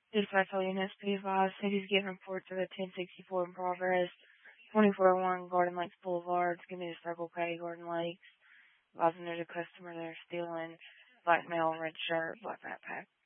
Dispatch units, P5, cities getting report to the 1064 in progress, 2401 Garden Lakes Boulevard, give me the Circle K, Garden Lakes, advising there's a customer there stealing black male, red shirt, black backpack.